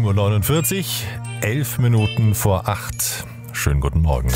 7.49 Uhr, 11 Minuten vor 8. Schönen guten Morgen.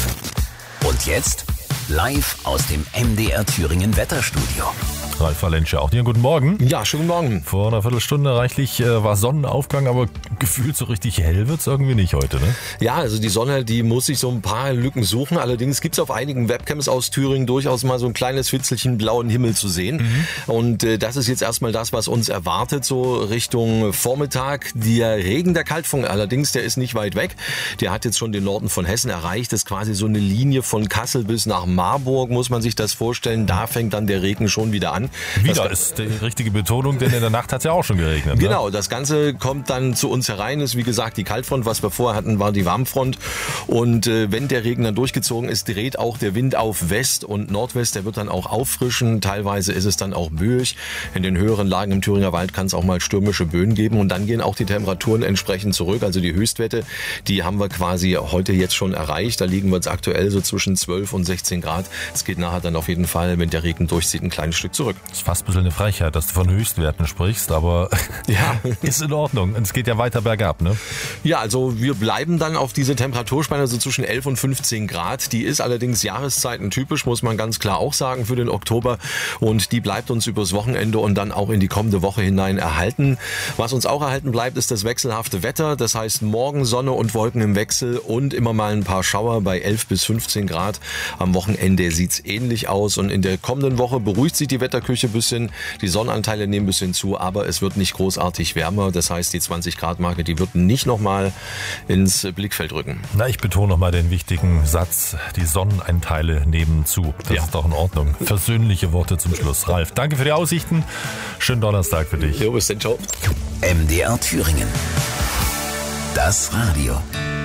Und jetzt live aus dem MDR Thüringen Wetterstudio. Ralf Valensche, auch dir guten Morgen. Ja, schönen Morgen. Vor einer Viertelstunde reichlich war Sonnenaufgang, aber gefühlt so richtig hell wird's irgendwie nicht heute, ne? Ja, also die Sonne, die muss sich so ein paar Lücken suchen. Allerdings gibt's auf einigen Webcams aus Thüringen durchaus mal so ein kleines Fitzelchen blauen Himmel zu sehen. Und das ist jetzt erstmal das, was uns erwartet, so Richtung Vormittag. Der Regen, der Kaltfront allerdings, der ist nicht weit weg. Der hat jetzt schon den Norden von Hessen erreicht. Das ist quasi so eine Linie von Kassel bis nach Marburg, muss man sich das vorstellen. Da fängt dann der Regen schon wieder an. Wieder ist die richtige Betonung, denn in der Nacht hat's ja auch schon geregnet. Ne? Genau, das Ganze kommt dann zu uns herein. Ist wie gesagt die Kaltfront, was wir vorher hatten, war die Warmfront. Und wenn der Regen dann durchgezogen ist, dreht auch der Wind auf West und Nordwest. Der wird dann auch auffrischen. Teilweise ist es dann auch böig. In den höheren Lagen im Thüringer Wald kann es auch mal stürmische Böen geben. Und dann gehen auch die Temperaturen entsprechend zurück. Also die Höchstwerte, die haben wir quasi heute jetzt schon erreicht. Da liegen wir jetzt aktuell so zwischen 12 und 16 Grad. Es geht nachher dann auf jeden Fall, wenn der Regen durchzieht, ein kleines Stück zurück. Das ist fast ein bisschen eine Frechheit, dass du von Höchstwerten sprichst, aber ja, ist in Ordnung. Und es geht ja weiter bergab, ne? Ja, also wir bleiben dann auf diese Temperaturspanne so zwischen 11 und 15 Grad. Die ist allerdings jahreszeitentypisch, muss man ganz klar auch sagen, für den Oktober. Und die bleibt uns übers Wochenende und dann auch in die kommende Woche hinein erhalten. Was uns auch erhalten bleibt, ist das wechselhafte Wetter. Das heißt morgen Sonne und Wolken im Wechsel und immer mal ein paar Schauer bei 11 bis 15 Grad. Am Wochenende sieht's ähnlich aus. Und in der kommenden Woche beruhigt sich die Wetterküche ein bisschen. Die Sonnenanteile nehmen ein bisschen zu, aber es wird nicht großartig wärmer. Das heißt, die 20-Grad-Marke, die wird nicht nochmal ins Blickfeld rücken. Na, ich betone nochmal den wichtigen Satz, die Sonnenanteile nehmen zu. Das ist doch in Ordnung. Versöhnliche Worte zum Schluss. Ralf, danke für die Aussichten. Schönen Donnerstag für dich. Jo, bis dann, ciao. MDR Thüringen. Das Radio.